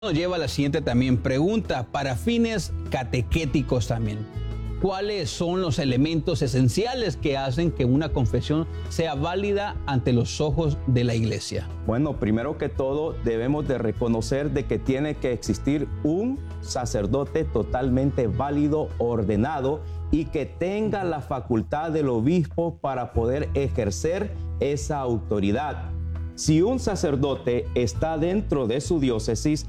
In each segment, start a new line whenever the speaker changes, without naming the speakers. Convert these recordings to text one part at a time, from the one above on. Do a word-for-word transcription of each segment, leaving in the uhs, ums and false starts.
Nos lleva a la siguiente también pregunta, para fines catequéticos también. ¿Cuáles son los elementos esenciales que hacen que una confesión sea válida ante los ojos de la Iglesia?
Bueno, primero que todo debemos de reconocer de que tiene que existir un sacerdote totalmente válido, ordenado y que tenga la facultad del obispo para poder ejercer esa autoridad. Si un sacerdote está dentro de su diócesis,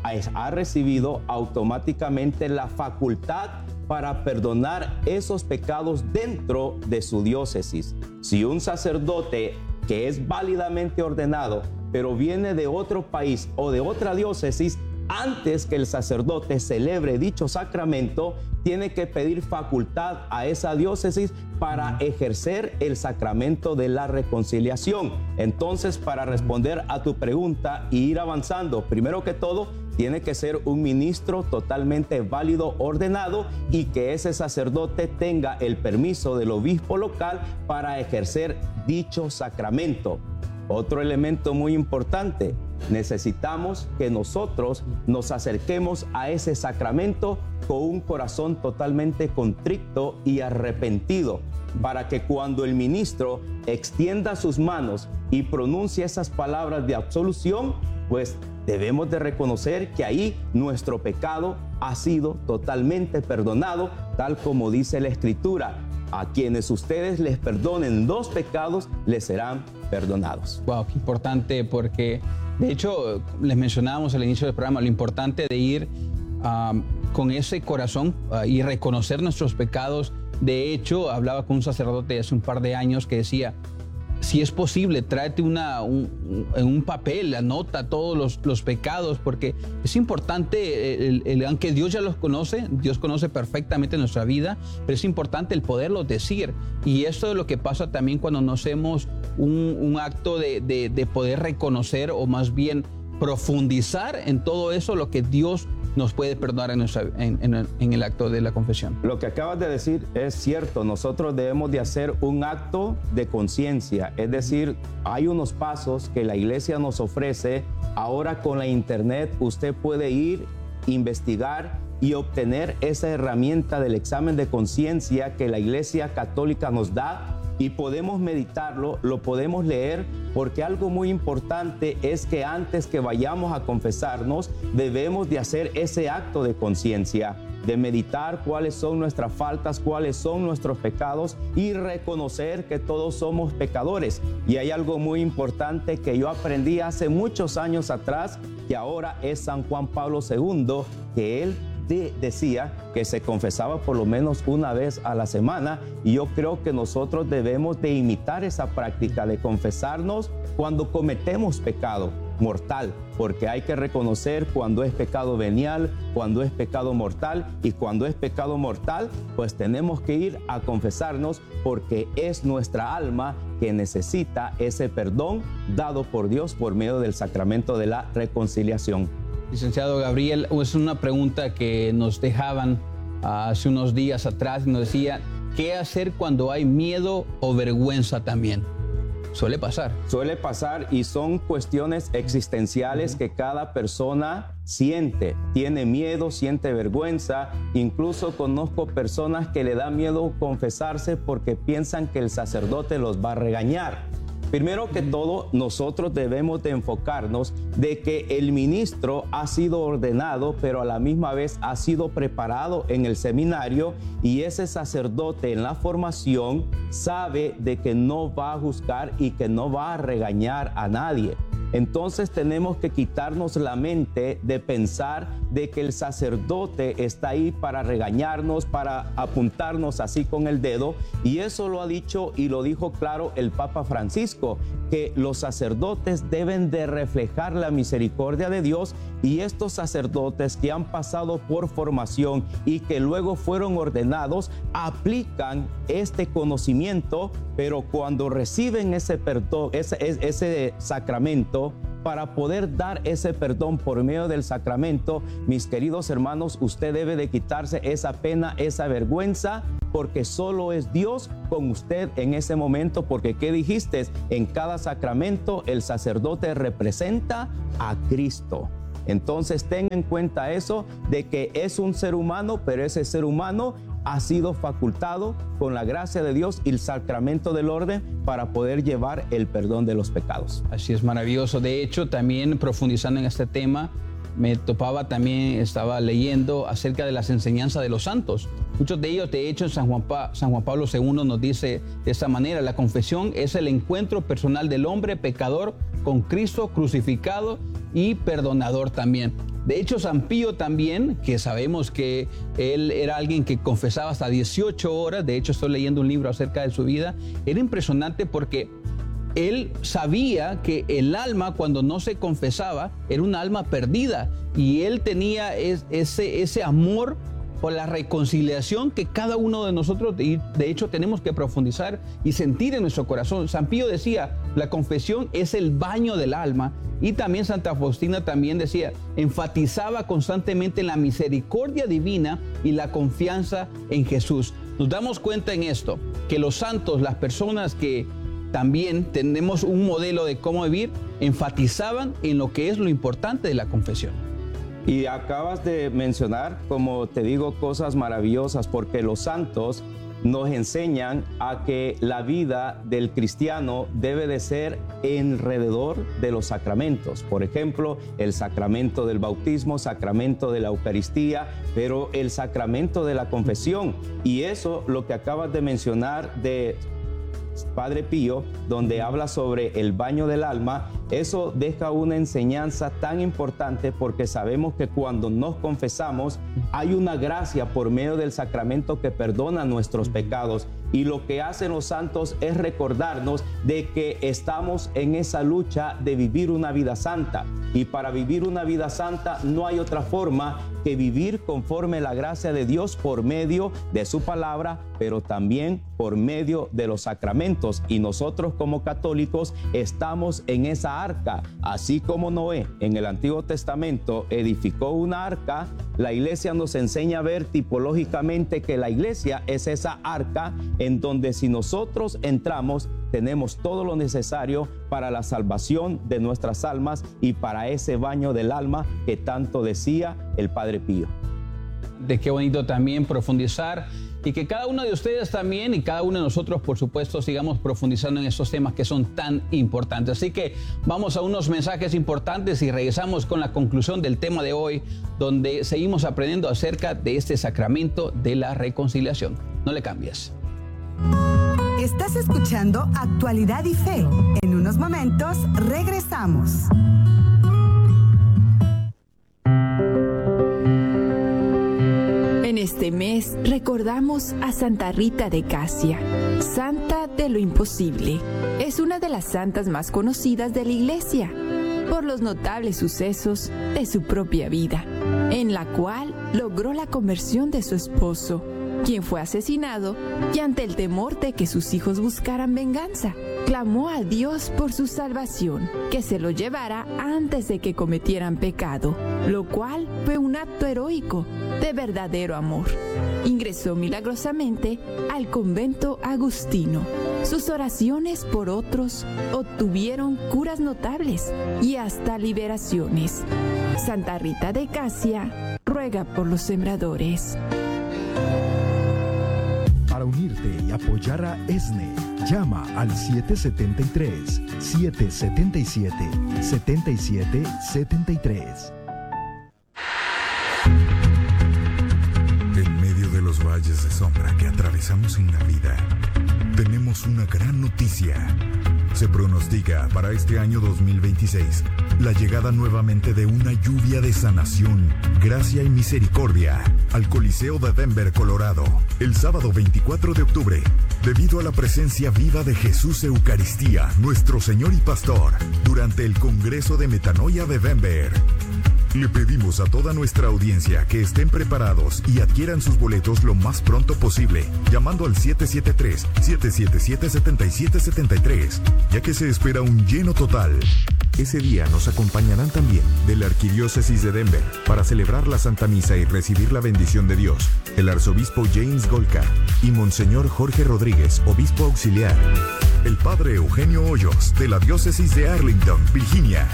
ha recibido automáticamente la facultad para perdonar esos pecados dentro de su diócesis. Si un sacerdote que es válidamente ordenado, pero viene de otro país o de otra diócesis, antes que el sacerdote celebre dicho sacramento, tiene que pedir facultad a esa diócesis para ejercer el sacramento de la reconciliación. Entonces, para responder a tu pregunta y ir avanzando, primero que todo, tiene que ser un ministro totalmente válido, ordenado, y que ese sacerdote tenga el permiso del obispo local para ejercer dicho sacramento. Otro elemento muy importante, necesitamos que nosotros nos acerquemos a ese sacramento con un corazón totalmente contrito y arrepentido, para que cuando el ministro extienda sus manos y pronuncie esas palabras de absolución, pues debemos de reconocer que ahí nuestro pecado ha sido totalmente perdonado, tal como dice la Escritura. A quienes ustedes les perdonen los pecados, les serán perdonados.
Wow, qué importante, porque de hecho les mencionábamos al inicio del programa lo importante de ir um, con ese corazón uh, y reconocer nuestros pecados. De hecho, hablaba con un sacerdote hace un par de años que decía, si es posible, tráete una, un, un, un papel, anota todos los, los pecados, porque es importante, el, el, aunque Dios ya los conoce, Dios conoce perfectamente nuestra vida, pero es importante el poderlos decir. Y esto es lo que pasa también cuando no hacemos un, un acto de, de, de poder reconocer, o más bien profundizar en todo eso, lo que Dios nos puede perdonar en, nuestra, en, en, en el acto de la confesión.
Lo que acabas de decir es cierto. Nosotros debemos de hacer un acto de conciencia, es decir, hay unos pasos que la Iglesia nos ofrece. Ahora con la internet usted puede ir, investigar y obtener esa herramienta del examen de conciencia que la Iglesia Católica nos da, y podemos meditarlo, lo podemos leer, porque algo muy importante es que antes que vayamos a confesarnos, debemos de hacer ese acto de conciencia, de meditar cuáles son nuestras faltas, cuáles son nuestros pecados, y reconocer que todos somos pecadores. Y hay algo muy importante que yo aprendí hace muchos años atrás, que ahora es San Juan Pablo segundo, que él De, decía que se confesaba por lo menos una vez a la semana, y yo creo que nosotros debemos de imitar esa práctica de confesarnos cuando cometemos pecado mortal, porque hay que reconocer cuando es pecado venial, cuando es pecado mortal, y cuando es pecado mortal, pues tenemos que ir a confesarnos, porque es nuestra alma que necesita ese perdón dado por Dios por medio del sacramento de la reconciliación.
Licenciado Gabriel, es una pregunta que nos dejaban uh, hace unos días atrás, y nos decía, ¿qué hacer cuando hay miedo o vergüenza también? Suele pasar.
Suele pasar, y son cuestiones existenciales uh-huh. que cada persona siente. Tiene miedo, siente vergüenza. Incluso conozco personas que le da miedo confesarse porque piensan que el sacerdote los va a regañar. Primero que todo, nosotros debemos de enfocarnos de que el ministro ha sido ordenado, pero a la misma vez ha sido preparado en el seminario, y ese sacerdote en la formación sabe de que no va a juzgar y que no va a regañar a nadie. Entonces tenemos que quitarnos la mente de pensar de que el sacerdote está ahí para regañarnos, para apuntarnos así con el dedo, y eso lo ha dicho y lo dijo claro el Papa Francisco, que los sacerdotes deben de reflejar la misericordia de Dios, y estos sacerdotes que han pasado por formación y que luego fueron ordenados aplican este conocimiento, pero cuando reciben ese perdón, ese, ese sacramento, para poder dar ese perdón por medio del sacramento, mis queridos hermanos, usted debe de quitarse esa pena, esa vergüenza, porque solo es Dios con usted en ese momento, porque ¿qué dijiste? En cada sacramento el sacerdote representa a Cristo. Entonces tenga en cuenta eso, de que es un ser humano, pero ese ser humano ha sido facultado con la gracia de Dios y el sacramento del orden para poder llevar el perdón de los pecados.
Así es, maravilloso. De hecho, también profundizando en este tema, me topaba también, estaba leyendo acerca de las enseñanzas de los santos. Muchos de ellos, de hecho, en San Juan, pa- San Juan Pablo segundo nos dice de esta manera: la confesión es el encuentro personal del hombre pecador con Cristo crucificado y perdonador también. De hecho, San Pío también, que sabemos que él era alguien que confesaba hasta dieciocho horas, de hecho estoy leyendo un libro acerca de su vida, era impresionante porque él sabía que el alma, cuando no se confesaba, era un alma perdida, y él tenía es, ese, ese amor por la reconciliación que cada uno de nosotros, de, de hecho, tenemos que profundizar y sentir en nuestro corazón. San Pío decía, la confesión es el baño del alma, y también Santa Faustina también decía, enfatizaba constantemente en la misericordia divina y la confianza en Jesús. Nos damos cuenta en esto, que los santos, las personas que también tenemos un modelo de cómo vivir, enfatizaban en lo que es lo importante de la confesión.
Y acabas de mencionar, como te digo, cosas maravillosas, porque los santos nos enseñan a que la vida del cristiano debe de ser alrededor de los sacramentos. Por ejemplo, el sacramento del bautismo, sacramento de la Eucaristía, pero el sacramento de la confesión. Y eso, lo que acabas de mencionar de Padre Pío, donde habla sobre el baño del alma, eso deja una enseñanza tan importante, porque sabemos que cuando nos confesamos hay una gracia por medio del sacramento que perdona nuestros pecados, y lo que hacen los santos es recordarnos de que estamos en esa lucha de vivir una vida santa, y para vivir una vida santa no hay otra forma que vivir conforme a la gracia de Dios por medio de su palabra, pero también por medio de los sacramentos. Y nosotros como católicos estamos en esa arca. Así como Noé en el Antiguo Testamento edificó una arca, la iglesia nos enseña a ver tipológicamente que la iglesia es esa arca en donde, si nosotros entramos, tenemos todo lo necesario para la salvación de nuestras almas y para ese baño del alma que tanto decía el Padre Pío.
De qué bonito también profundizar, y que cada uno de ustedes también y cada uno de nosotros, por supuesto, sigamos profundizando en estos temas que son tan importantes. Así que vamos a unos mensajes importantes y regresamos con la conclusión del tema de hoy, donde seguimos aprendiendo acerca de este sacramento de la reconciliación. No le cambies.
Estás escuchando Actualidad y Fe. En unos momentos regresamos.
En este mes recordamos a Santa Rita de Casia, Santa de lo Imposible. Es una de las santas más conocidas de la Iglesia por los notables sucesos de su propia vida, en la cual logró la conversión de su esposo, quien fue asesinado, y ante el temor de que sus hijos buscaran venganza, clamó a Dios por su salvación, que se lo llevara antes de que cometieran pecado, lo cual fue un acto heroico de verdadero amor. Ingresó milagrosamente al convento agustino. Sus oraciones por otros obtuvieron curas notables y hasta liberaciones. Santa Rita de Casia ruega por los sembradores.
Para unirte y apoyar a E S N E, llama al siete siete tres, siete siete siete, siete siete siete tres.
En medio de los valles de sombra que atravesamos en la vida, tenemos una gran noticia. Se pronostica para este año dos mil veintiséis la llegada nuevamente de una lluvia de sanación, gracia y misericordia al Coliseo de Denver, Colorado, el sábado veinticuatro de octubre, debido a la presencia viva de Jesús Eucaristía, nuestro Señor y Pastor, durante el Congreso de Metanoia de Denver. Le pedimos a toda nuestra audiencia que estén preparados y adquieran sus boletos lo más pronto posible, llamando al siete siete tres, siete siete siete, siete siete siete tres, ya que se espera un lleno total. Ese día nos acompañarán también de la Arquidiócesis de Denver para celebrar la Santa Misa y recibir la bendición de Dios, el arzobispo James Golka y Monseñor Jorge Rodríguez, obispo auxiliar, el padre Eugenio Hoyos de la Diócesis de Arlington, Virginia,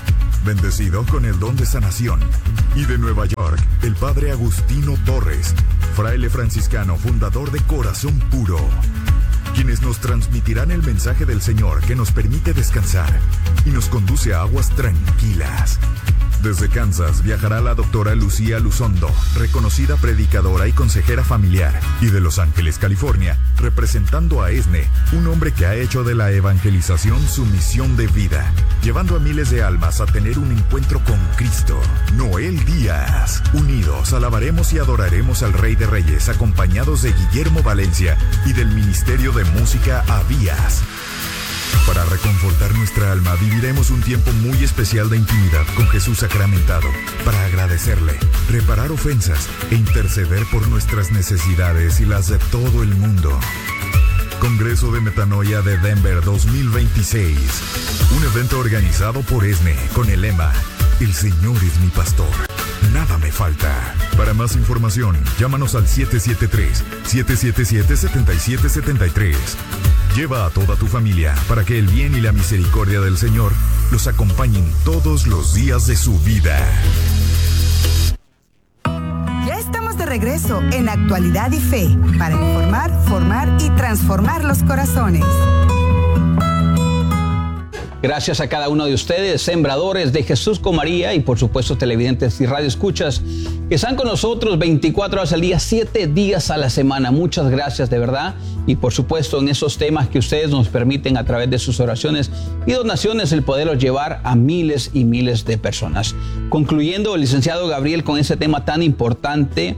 bendecido con el don de sanación. Y de Nueva York, el padre Agustino Torres, fraile franciscano, fundador de Corazón Puro, quienes nos transmitirán el mensaje del Señor que nos permite descansar y nos conduce a aguas tranquilas. Desde Kansas viajará la doctora Lucía Luzondo, reconocida predicadora y consejera familiar. Y de Los Ángeles, California, representando a ESNE, un hombre que ha hecho de la evangelización su misión de vida, llevando a miles de almas a tener un encuentro con Cristo. Noel Díaz. Unidos alabaremos y adoraremos al Rey de Reyes, acompañados de Guillermo Valencia y del Ministerio de Música Abías. Para reconfortar nuestra alma, viviremos un tiempo muy especial de intimidad con Jesús sacramentado, para agradecerle, reparar ofensas e interceder por nuestras necesidades y las de todo el mundo. Congreso de Metanoia de Denver dos mil veintiséis. Un evento organizado por ESNE con el lema: El Señor es mi pastor, nada me falta. Para más información, llámanos al siete siete tres, siete siete siete, siete siete siete tres. Lleva a toda tu familia para que el bien y la misericordia del Señor los acompañen todos los días de su vida.
Ya estamos de regreso en Actualidad y Fe para informar, formar y transformar los corazones.
Gracias a cada uno de ustedes, sembradores de Jesús con María, y por supuesto televidentes y radioescuchas que están con nosotros veinticuatro horas al día, siete días a la semana. Muchas gracias de verdad. Y por supuesto en esos temas que ustedes nos permiten a través de sus oraciones y donaciones el poderlos llevar a miles y miles de personas. Concluyendo, licenciado Gabriel, con ese tema tan importante,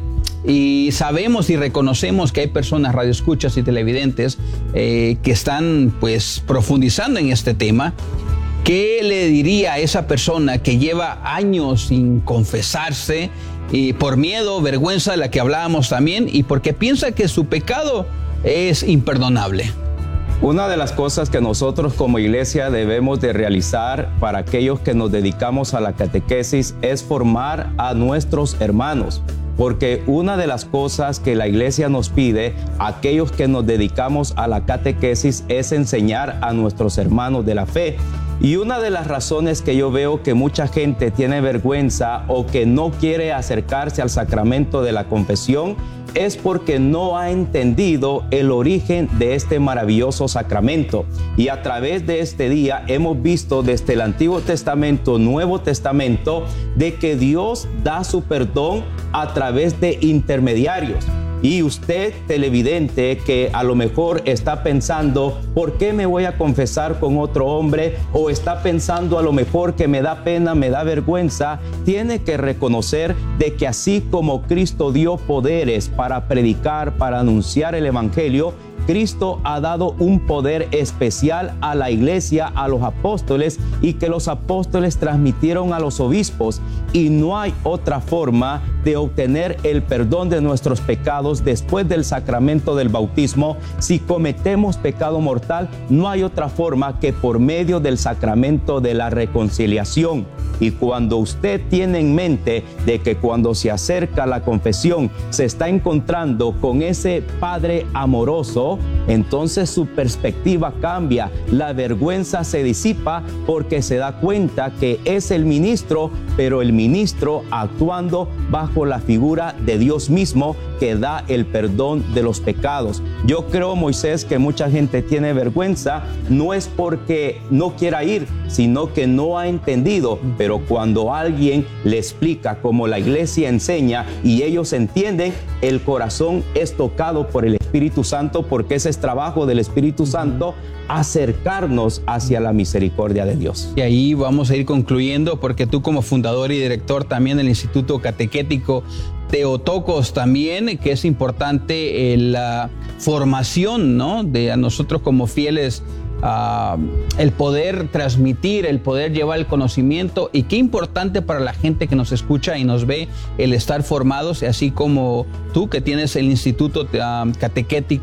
y sabemos y reconocemos que hay personas radioescuchas y televidentes eh, que están pues profundizando en este tema. ¿Qué le diría a esa persona que lleva años sin confesarse y por miedo, vergüenza de la que hablábamos también, y porque piensa que su pecado es imperdonable?
Una de las cosas que nosotros como iglesia debemos de realizar para aquellos que nos dedicamos a la catequesis es formar a nuestros hermanos. Porque una de las cosas que la iglesia nos pide a aquellos que nos dedicamos a la catequesis es enseñar a nuestros hermanos de la fe. Y una de las razones que yo veo que mucha gente tiene vergüenza o que no quiere acercarse al sacramento de la confesión es porque no ha entendido el origen de este maravilloso sacramento. Y a través de este día hemos visto desde el Antiguo Testamento, Nuevo Testamento, de que Dios da su perdón a través de intermediarios. Y usted, televidente, que a lo mejor está pensando, ¿por qué me voy a confesar con otro hombre? O está pensando a lo mejor que me da pena, me da vergüenza. Tiene que reconocer de que así como Cristo dio poderes para predicar, para anunciar el Evangelio, Cristo ha dado un poder especial a la iglesia, a los apóstoles, y que los apóstoles transmitieron a los obispos. Y no hay otra forma de obtener el perdón de nuestros pecados después del sacramento del bautismo. Si cometemos pecado mortal, no hay otra forma que por medio del sacramento de la reconciliación. Y cuando usted tiene en mente de que cuando se acerca a la confesión se está encontrando con ese Padre amoroso, entonces su perspectiva cambia, la vergüenza se disipa porque se da cuenta que es el ministro, pero el ministro actuando bajo la figura de Dios mismo que da el perdón de los pecados. Yo creo, Moisés, que mucha gente tiene vergüenza, no es porque no quiera ir, sino que no ha entendido. Pero cuando alguien le explica como la iglesia enseña y ellos entienden, el corazón es tocado por el Espíritu Santo, porque ese es trabajo del Espíritu Santo, acercarnos hacia la misericordia de Dios.
Y ahí vamos a ir concluyendo, porque tú como fundador y director también del Instituto Catequético Teotocos también, que es importante eh, la formación, ¿no?, de a nosotros como fieles, uh, el poder transmitir, el poder llevar el conocimiento, y qué importante para la gente que nos escucha y nos ve el estar formados, así como tú que tienes el Instituto uh, Catequético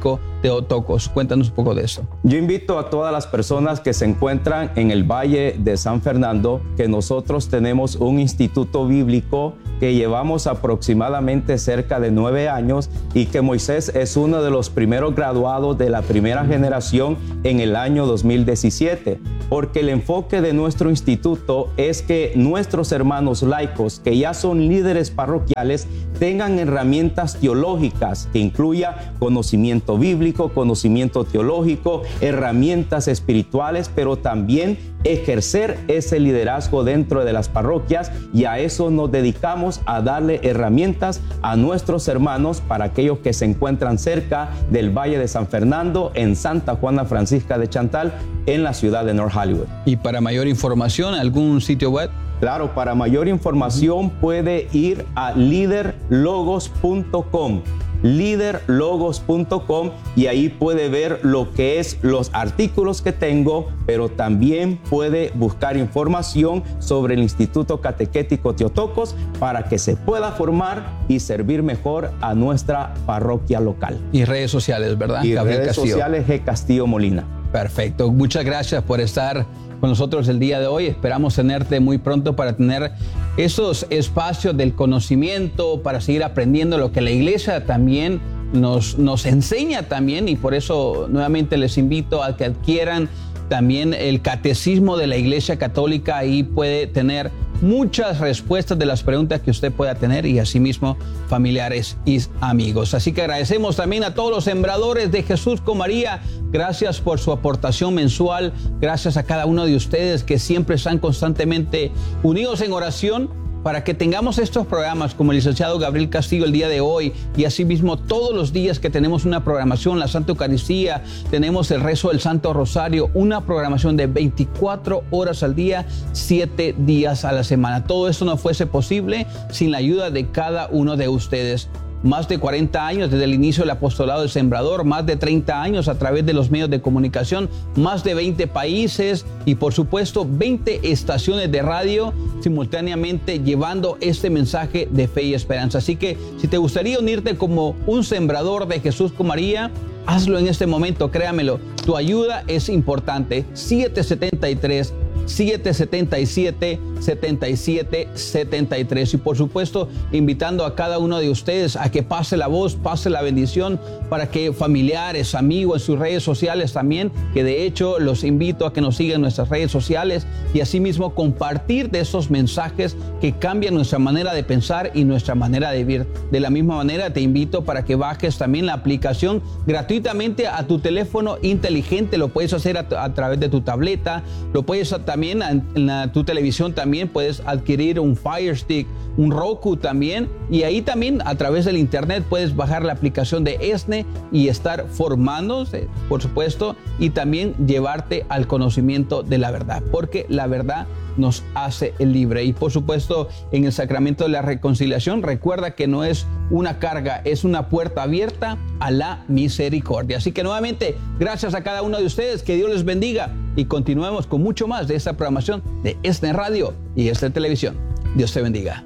Teotocos. Cuéntanos un poco de eso.
Yo invito a todas las personas que se encuentran en el Valle de San Fernando, que nosotros tenemos un instituto bíblico que llevamos aproximadamente cerca de nueve años y que Moisés es uno de los primeros graduados de la primera generación en el año dos mil diecisiete, porque el enfoque de nuestro instituto es que nuestros hermanos laicos que ya son líderes parroquiales tengan herramientas teológicas que incluya conocimiento bíblico, conocimiento teológico, herramientas espirituales, pero también ejercer ese liderazgo dentro de las parroquias, y a eso nos dedicamos, a darle herramientas a nuestros hermanos para aquellos que se encuentran cerca del Valle de San Fernando, en Santa Juana Francisca de Chantal, en la ciudad de North Hollywood.
Y para mayor información, ¿algún sitio web?
Claro, para mayor información puede ir a líder logos punto com. líder logos punto com, y ahí puede ver lo que es los artículos que tengo, pero también puede buscar información sobre el Instituto Catequético Teotocos para que se pueda formar y servir mejor a nuestra parroquia local.
Y redes sociales, ¿verdad?
Y
Gabriel
redes
Castillo.
sociales G. Castillo Molina.
Perfecto. Muchas gracias por estar con nosotros el día de hoy. Esperamos tenerte muy pronto para tener esos espacios del conocimiento, para seguir aprendiendo lo que la iglesia también nos, nos enseña también, y por eso nuevamente les invito a que adquieran también el catecismo de la Iglesia Católica. Ahí puede tener muchas respuestas de las preguntas que usted pueda tener, y asimismo familiares y amigos. Así que agradecemos también a todos los sembradores de Jesús con María. Gracias por su aportación mensual. Gracias a cada uno de ustedes que siempre están constantemente unidos en oración para que tengamos estos programas como el licenciado Gabriel Castillo el día de hoy, y asimismo todos los días que tenemos una programación, la Santa Eucaristía, tenemos el rezo del Santo Rosario, una programación de veinticuatro horas al día, siete días a la semana. Todo esto no fuese posible sin la ayuda de cada uno de ustedes. Más de cuarenta años desde el inicio del apostolado del Sembrador, más de treinta años a través de los medios de comunicación, más de veinte países y por supuesto veinte estaciones de radio simultáneamente llevando este mensaje de fe y esperanza. Así que si te gustaría unirte como un sembrador de Jesús con María, hazlo en este momento, créamelo, tu ayuda es importante. siete siete tres, siete siete siete, siete siete siete tres. Y por supuesto, invitando a cada uno de ustedes a que pase la voz, pase la bendición, para que familiares, amigos en sus redes sociales también, que de hecho los invito a que nos sigan en nuestras redes sociales, y asimismo compartir de esos mensajes que cambian nuestra manera de pensar y nuestra manera de vivir. De la misma manera, te invito para que bajes también la aplicación gratuitamente a tu teléfono inteligente. Lo puedes hacer a, a través de tu tableta, lo puedes hacer también en, en la, tu televisión. También puedes adquirir un Fire Stick, un Roku también, y ahí también a través del internet puedes bajar la aplicación de ESNE y estar formándose, por supuesto, y también llevarte al conocimiento de la verdad, porque la verdad nos hace libre. Y por supuesto, en el sacramento de la reconciliación, recuerda que no es una carga, es una puerta abierta a la misericordia. Así que nuevamente, gracias a cada uno de ustedes, que Dios les bendiga, y continuemos con mucho más de esta programación de ESNE Radio y ESNE Televisión. Dios te bendiga.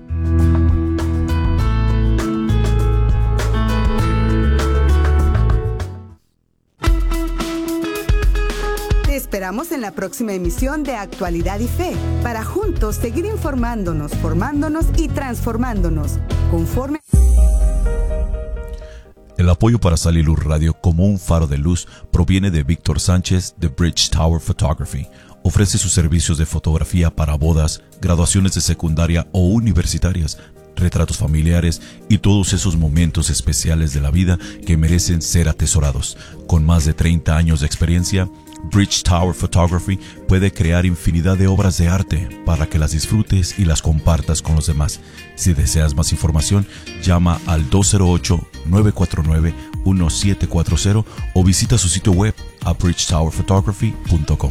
Te esperamos en la próxima emisión de Actualidad y Fe, para juntos seguir informándonos, formándonos y transformándonos conforme.
El apoyo para Sal y Luz Radio como un faro de luz proviene de Víctor Sánchez de Bridge Tower Photography. Ofrece sus servicios de fotografía para bodas, graduaciones de secundaria o universitarias, retratos familiares y todos esos momentos especiales de la vida que merecen ser atesorados. Con más de treinta años de experiencia, Bridge Tower Photography puede crear infinidad de obras de arte para que las disfrutes y las compartas con los demás. Si deseas más información, llama al dos cero ocho, nueve cuatro nueve, uno siete cuatro cero o visita su sitio web a bridge tower photography punto com.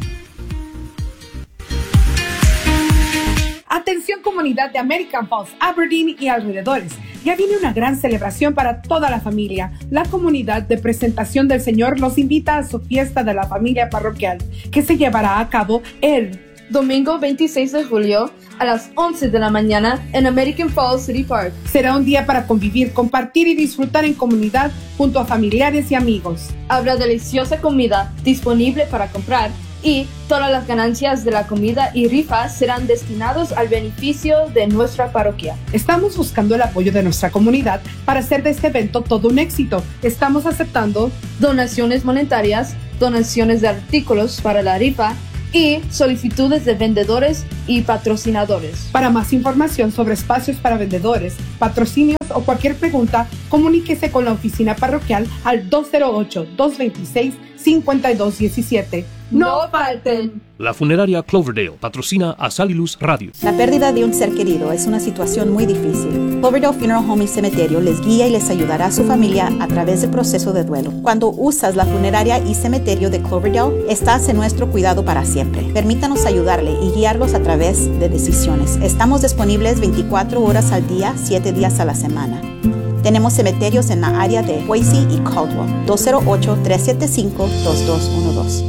Atención, comunidad de American Falls, Aberdeen y alrededores. Ya viene una gran celebración para toda la familia. La comunidad de Presentación del Señor los invita a su fiesta de la familia parroquial, que se llevará a cabo el
domingo veintiséis de julio a las once de la mañana en American Falls City Park.
Será un día para convivir, compartir y disfrutar en comunidad junto a familiares y amigos.
Habrá deliciosa comida disponible para comprar y todas las ganancias de la comida y rifas serán destinados al beneficio de nuestra parroquia.
Estamos buscando el apoyo de nuestra comunidad para hacer de este evento todo un éxito. Estamos aceptando
donaciones monetarias, donaciones de artículos para la rifa y solicitudes de vendedores y patrocinadores.
Para más información sobre espacios para vendedores, patrocinios o cualquier pregunta, comuníquese con la oficina parroquial al dos cero ocho, dos dos seis, cinco dos uno siete.
¡No falten!
La funeraria Cloverdale patrocina a Sal y Luz Radio.
La pérdida de un ser querido es una situación muy difícil. Cloverdale Funeral Home y Cementerio les guía y les ayudará a su familia a través del proceso de duelo. Cuando usas la funeraria y cementerio de Cloverdale, estás en nuestro cuidado para siempre. Permítanos ayudarle y guiarlos a través de decisiones. Estamos disponibles veinticuatro horas al día, siete días a la semana. Tenemos cementerios en la área de Boise y Caldwell. dos cero ocho, tres siete cinco, dos dos uno dos.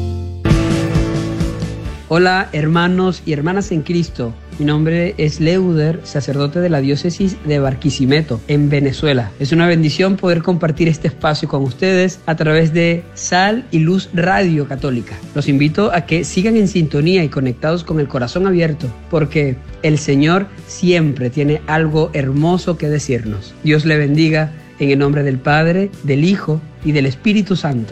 Hola hermanos y hermanas en Cristo, mi nombre es Leuder, sacerdote de la diócesis de Barquisimeto, en Venezuela. Es una bendición poder compartir este espacio con ustedes a través de Sal y Luz Radio Católica. Los invito a que sigan en sintonía y conectados con el corazón abierto, porque el Señor siempre tiene algo hermoso que decirnos. Dios le bendiga en el nombre del Padre, del Hijo y del Espíritu Santo.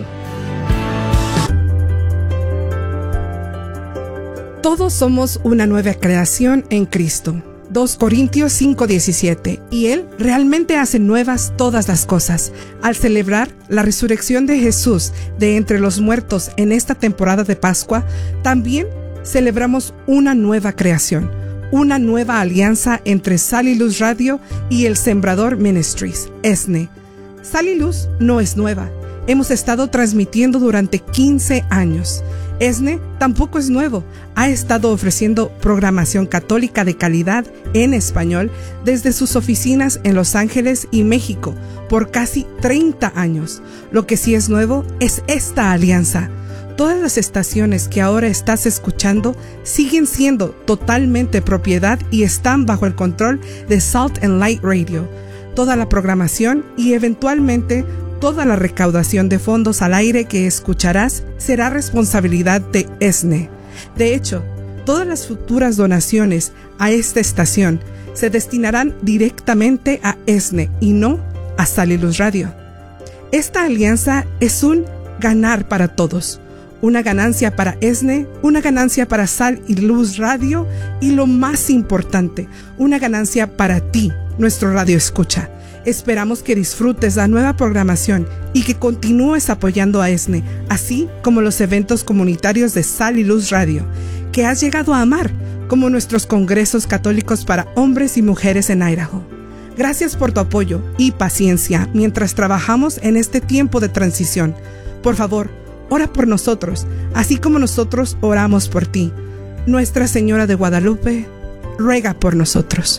Todos somos una nueva creación en Cristo. dos Corintios cinco diecisiete. Y Él realmente hace nuevas todas las cosas. Al celebrar la resurrección de Jesús de entre los muertos en esta temporada de Pascua, también celebramos una nueva creación, una nueva alianza entre Sal y Luz Radio y el Sembrador Ministries, E S N E. Sal y Luz no es nueva. Hemos estado transmitiendo durante quince años. E S N E tampoco es nuevo. Ha estado ofreciendo programación católica de calidad en español desde sus oficinas en Los Ángeles y México por casi treinta años. Lo que sí es nuevo es esta alianza. Todas las estaciones que ahora estás escuchando siguen siendo totalmente propiedad y están bajo el control de Salt and Light Radio. Toda la programación y eventualmente toda la recaudación de fondos al aire que escucharás será responsabilidad de E S N E. De hecho, todas las futuras donaciones a esta estación se destinarán directamente a E S N E y no a Sal y Luz Radio. Esta alianza es un ganar para todos. Una ganancia para E S N E, una ganancia para Sal y Luz Radio y lo más importante, una ganancia para ti, nuestro radio escucha. Esperamos que disfrutes la nueva programación y que continúes apoyando a E S N E, así como los eventos comunitarios de Sal y Luz Radio, que has llegado a amar, como nuestros congresos católicos para hombres y mujeres en Idaho. Gracias por tu apoyo y paciencia mientras trabajamos en este tiempo de transición. Por favor, ora por nosotros, así como nosotros oramos por ti. Nuestra Señora de Guadalupe, ruega por nosotros.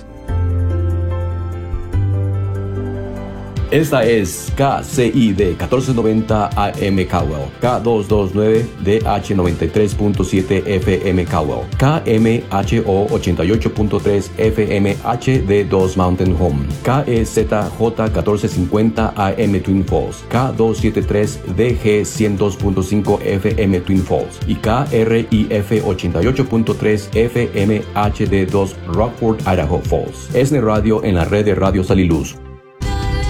Esta es K C I D catorce noventa A M Caldwell, K doscientos veintinueve D H noventa y tres punto siete F M Caldwell, K M H O ochenta y ocho punto tres F M H D dos Mountain Home, K E Z J catorce cincuenta A M Twin Falls, K doscientos setenta y tres D G ciento dos punto cinco F M Twin Falls y K R I F ochenta y ocho punto tres F M H D dos Rockford, Idaho Falls. E S N E Radio en la red de Radio Sal y Luz.